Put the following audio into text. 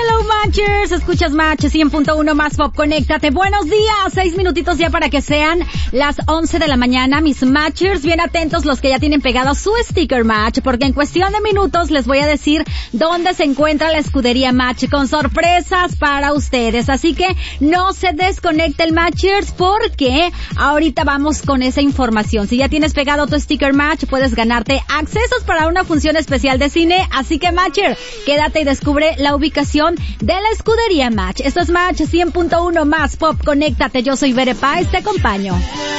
Hello Matchers, escuchas Match 100.1 más Pop, conéctate. Buenos días, 6 minutitos ya para que sean las 11 de la mañana. Mis Matchers, bien atentos los que ya tienen pegado su sticker Match, porque en cuestión de minutos les voy a decir dónde se encuentra la escudería Match con sorpresas para ustedes. Así que no se desconecte el Matchers porque ahorita vamos con esa información. Si ya tienes pegado tu sticker Match, puedes ganarte accesos para una función especial de cine. Así que Matcher, quédate y descubre la ubicación de la escudería Match. Esto es Match 100.1 más Pop, conéctate. Yo soy Bere Páez, te acompaño.